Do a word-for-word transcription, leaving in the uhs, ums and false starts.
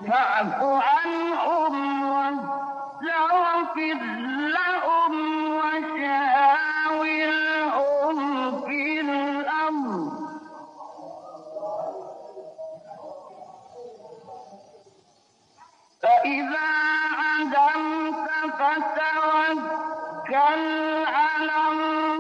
فاعف عنهم واستغفر لهم وشاورهم في الأمر فإذا عزمت فتوكل على الله